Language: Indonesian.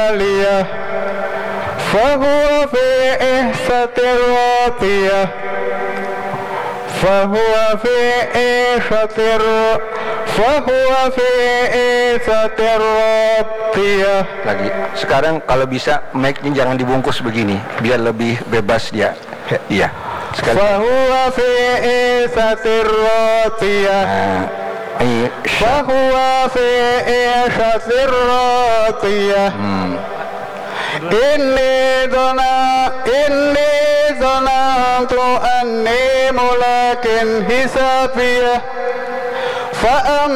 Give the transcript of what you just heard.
aliyah fahuwa fi ihsatir radiyah fahuwa fi ihsatir radiyah. Lagi. Sekarang kalau bisa mic-nya jangan dibungkus begini biar lebih bebas dia. Iya. Sekali. Fahuwa fi ihsatir radiyah. Fahuwa fi ihsatir radiyah. Inni zanantu anni mulakin hisabiyah.